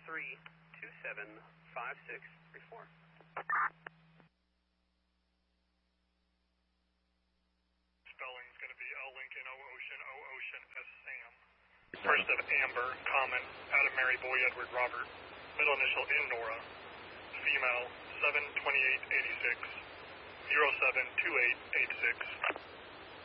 3275634. Spelling's going to be L Lincoln O Ocean S Sam. First of Amber, common, Adam Mary Boy Edward Robert. Middle initial in Nora. Female 72886 072886.